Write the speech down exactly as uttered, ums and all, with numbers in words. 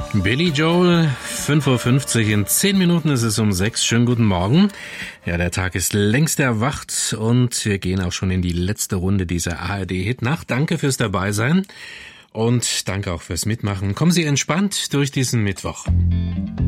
Billy Joel, fünf Uhr fünfzig, in zehn Minuten ist es um sechs. Schönen guten Morgen. Ja, der Tag ist längst erwacht und wir gehen auch schon in die letzte Runde dieser A R D-Hit-Nacht. Danke fürs Dabeisein und danke auch fürs Mitmachen. Kommen Sie entspannt durch diesen Mittwoch.